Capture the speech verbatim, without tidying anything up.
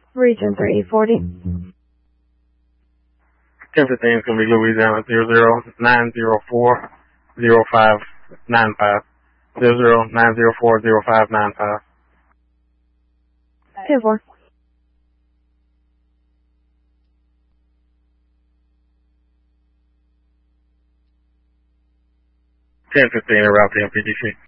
Region three forty. ten fifteen is going to be Louisiana zero zero nine zero four zero five nine five. zero zero nine zero four zero five nine five. two four. ten fifteen, route to M P D C.